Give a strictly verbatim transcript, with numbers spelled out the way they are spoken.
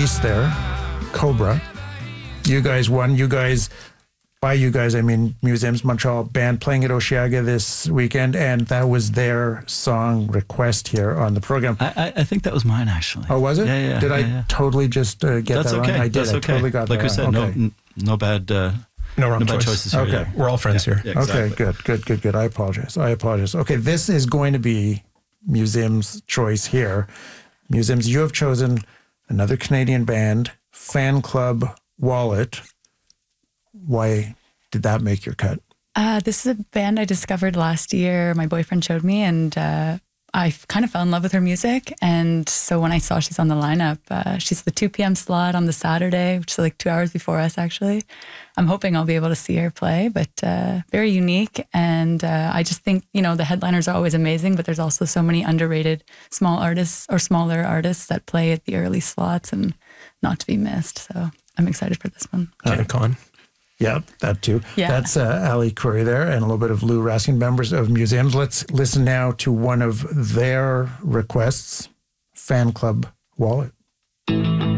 choice there, Cobra. You guys won. You guys, by you guys, I mean Museums Montreal band playing at Osheaga this weekend, and that was their song request here on the program. I, I, I think that was mine, actually. Oh, was it? Yeah, yeah. Did yeah, I yeah. totally just uh, get That's that okay. wrong? I did. That's I okay. totally got like that we said, wrong. no, Okay. n- no bad, uh, No wrong no bad choice. choices here. Okay. Yeah. We're all friends Yeah, here. yeah, exactly. Okay, good, good, good, good. I apologize. I apologize. Okay, this is going to be Museum's choice here. Museums, you have chosen another Canadian band, Fan Club Wallet. Why did that make your cut? Uh, this is a band I discovered last year. My boyfriend showed me, and uh, I kind of fell in love with her music. And so when I saw she's on the lineup, uh, she's the two p.m. slot on the Saturday, which is like two hours before us, actually. I'm hoping I'll be able to see her play, but uh, very unique. And uh, I just think, you know, the headliners are always amazing, but there's also so many underrated small artists or smaller artists that play at the early slots and not to be missed. So I'm excited for this one. Ken Con. Yeah, that too. Yeah. That's uh, Ali Curry there and a little bit of Lou Raskin, members of Museums. Let's listen now to one of their requests, Fan Club Wallet.